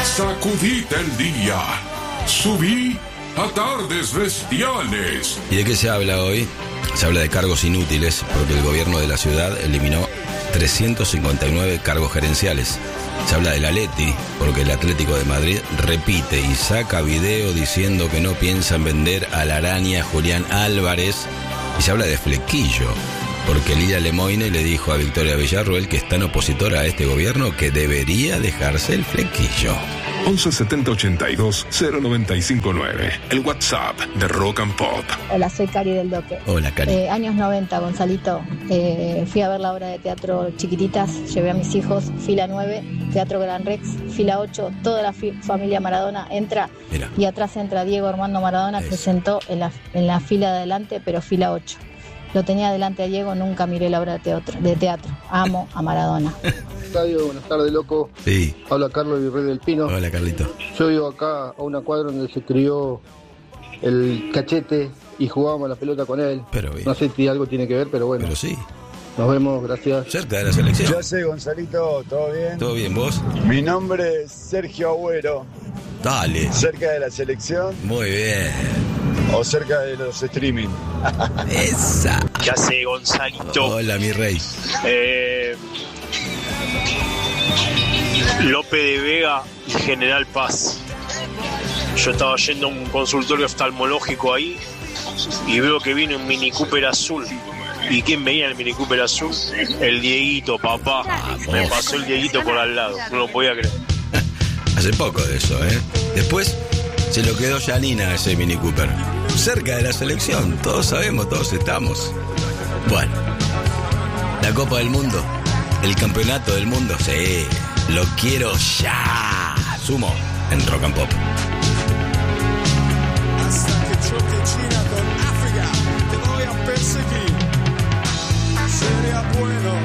Sacudite el día. Subí a Tardes Bestiales. ¿Y de qué se habla hoy? Se habla de cargos inútiles porque el gobierno de la ciudad eliminó 359 cargos gerenciales. Se habla del Atleti porque el Atlético de Madrid repite y saca video diciendo que no piensan vender a la araña Julián Álvarez. Y se habla de Flequillo porque Lila Lemoine le dijo a Victoria Villarroel, que es tan opositora a este gobierno, que debería dejarse el flequillo. 11 70 82 0959. El WhatsApp de Rock and Pop. Hola, soy Cari del Doque. Hola, Cari. Años 90, Gonzalito. Fui a ver la obra de teatro Chiquititas, llevé a mis hijos, fila 9, Teatro Gran Rex, fila 8, toda la familia Maradona entra. Mira. Y atrás entra Diego Armando Maradona, que se sentó en la fila de adelante, pero fila 8. Lo tenía delante a Diego, nunca miré la obra de teatro. Amo a Maradona. Buenas tardes, loco. Sí. Habla Carlos Virrey del Pino. Hola, Carlito. Yo vivo acá a una cuadra donde se crió el Cachete y jugábamos a la pelota con él. Pero bien. No sé si algo tiene que ver, pero bueno. Pero sí. Nos vemos, gracias. Cerca de la selección. Ya sé, Gonzalito, ¿todo bien? ¿Todo bien, vos? Mi nombre es Sergio Agüero. Dale. ¿Cerca de la selección Muy bien. o cerca de los streaming? Esa. Ya sé, Gonzalito. Hola, mi rey. Lope de Vega y General Paz. Yo estaba yendo a un consultorio oftalmológico ahí y veo que viene un Mini Cooper azul. ¿Y quién venía en el Mini Cooper azul? El Dieguito, papá. Me pasó el Dieguito por al lado, no lo podía creer. Hace poco de eso, ¿eh? Después se lo quedó Janina ese Mini Cooper. Cerca de la selección, todos sabemos, todos estamos. Bueno, la Copa del Mundo, el Campeonato del Mundo, sí, lo quiero ya. Sumo en Rock and Pop. Hasta que choque China con África, te voy a perseguir. Sería bueno